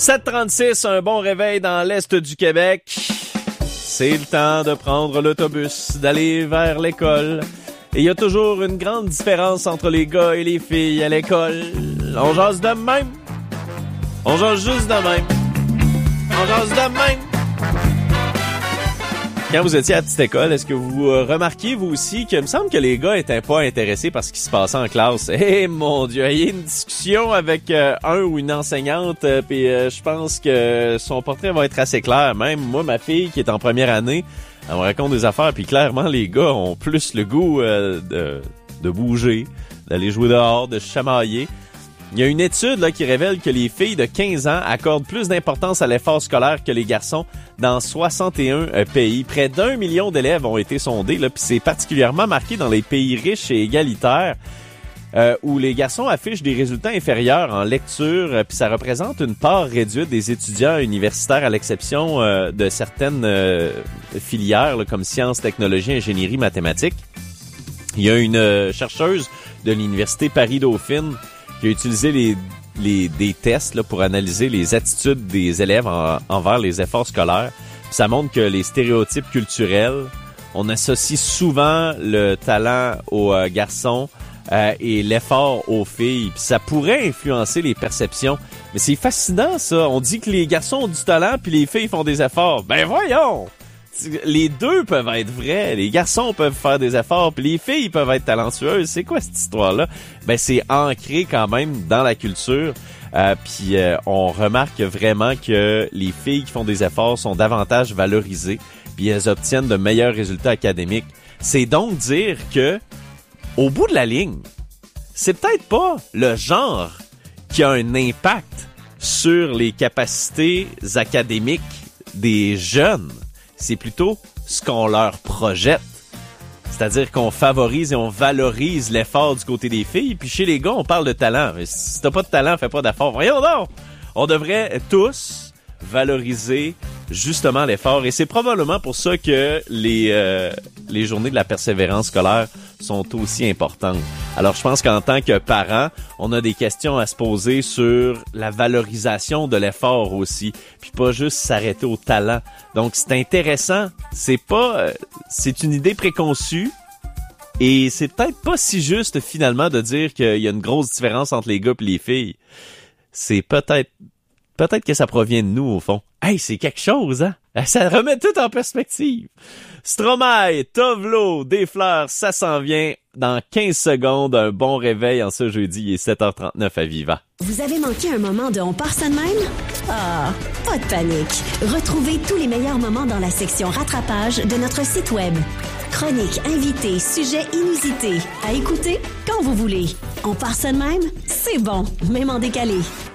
7h36, un bon réveil dans l'Est du Québec. C'est le temps de prendre l'autobus, d'aller vers l'école. Et il y a toujours une grande différence entre les gars et les filles à l'école. On jase de même. On jase juste de même. On jase de même. Quand vous étiez à la petite école, est-ce que vous remarquiez, vous aussi, qu'il me semble que les gars étaient pas intéressés par ce qui se passait en classe? Eh mon Dieu, il y a une discussion avec un ou une enseignante, puis je pense que son portrait va être assez clair. Même moi, ma fille qui est en première année, elle me raconte des affaires, puis clairement, les gars ont plus le goût de bouger, d'aller jouer dehors, de chamailler. Il y a une étude là qui révèle que les filles de 15 ans accordent plus d'importance à l'effort scolaire que les garçons dans 61 pays. Près d'1 million d'élèves ont été sondés, là, puis c'est particulièrement marqué dans les pays riches et égalitaires où les garçons affichent des résultats inférieurs en lecture, puis ça représente une part réduite des étudiants universitaires à l'exception de certaines filières là, comme sciences, technologies, ingénierie, mathématiques. Il y a une chercheuse de l'Université Paris-Dauphine qui a utilisé des tests là, pour analyser les attitudes des élèves envers les efforts scolaires. Puis ça montre que les stéréotypes culturels, on associe souvent le talent aux garçons et l'effort aux filles. Puis ça pourrait influencer les perceptions. Mais c'est fascinant, ça. On dit que les garçons ont du talent puis les filles font des efforts. Ben voyons! Les deux peuvent être vrais. Les garçons peuvent faire des efforts, puis les filles peuvent être talentueuses. C'est quoi cette histoire-là? Ben, c'est ancré quand même dans la culture. Puis on remarque vraiment que les filles qui font des efforts sont davantage valorisées, puis elles obtiennent de meilleurs résultats académiques. C'est donc dire que, au bout de la ligne, c'est peut-être pas le genre qui a un impact sur les capacités académiques des jeunes. C'est plutôt ce qu'on leur projette. C'est-à-dire qu'on favorise et on valorise l'effort du côté des filles. Puis chez les gars, on parle de talent. Mais si t'as pas de talent, fais pas d'effort. Voyons donc! On devrait tous valoriser justement l'effort. Et c'est probablement pour ça que les journées de la persévérance scolaire sont aussi importantes. Alors, je pense qu'en tant que parents, on a des questions à se poser sur la valorisation de l'effort aussi, puis pas juste s'arrêter au talent. Donc, c'est intéressant. C'est une idée préconçue et c'est peut-être pas si juste finalement de dire qu'il y a une grosse différence entre les gars et les filles. C'est peut-être que ça provient de nous, au fond. Hey, c'est quelque chose, hein? Ça remet tout en perspective. Stromae, Tovlo, des fleurs, ça s'en vient dans 15 secondes. Un bon réveil en ce jeudi, il est 7h39 à Viva. Vous avez manqué un moment de On part ça de même? Ah, pas de panique. Retrouvez tous les meilleurs moments dans la section rattrapage de notre site web. Chroniques, invités, sujets inusités. À écouter quand vous voulez. On part ça de même? C'est bon, même en décalé.